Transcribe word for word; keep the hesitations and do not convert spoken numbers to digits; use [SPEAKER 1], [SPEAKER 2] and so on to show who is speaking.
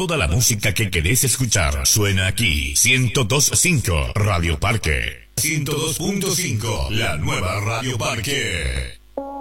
[SPEAKER 1] Toda la música que querés escuchar suena aquí. ciento dos punto cinco Radio Parque. ciento dos punto cinco La nueva Radio Parque.